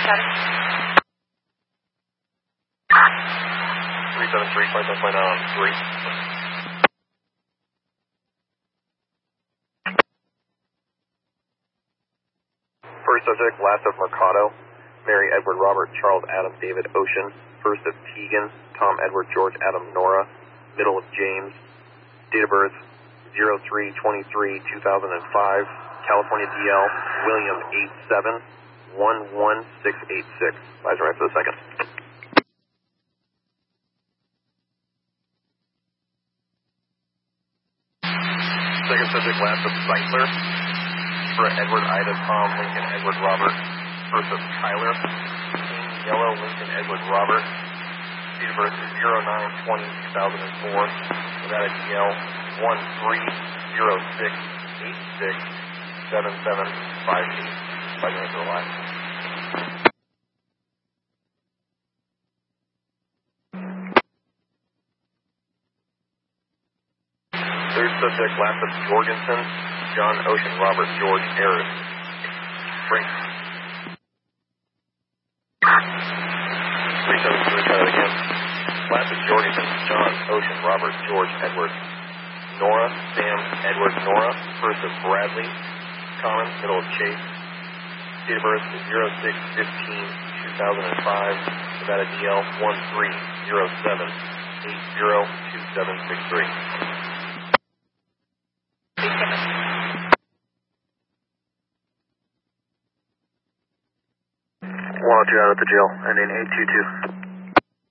373, flight 3. First subject, last of Mercado, Mary Edward Robert Charles Adam David Ocean. First of Tegan, Tom Edward George Adam Nora. Middle of James. Date of birth 03/23/2005. California DL William 8711686. Advisor right for the second. Second subject, last of Seitler. For Edward Ida Tom Lincoln Edward Robert. First of Tyler King Yellow Lincoln Edward Robert. Date of birth 09/20/2004. Nevada DL 1306867758. By the answer line. Third subject, last of Jorgensen, John Ocean Robert George Harris. Break. 373, try that again. Last of Jorgensen, John Ocean Robert George Edward. Nora Sam Edward Nora. First of Bradley Common, middle of Chase. Date of birth 06/15/2005. Nevada DL 1307802763. One out at the jail, ending 822.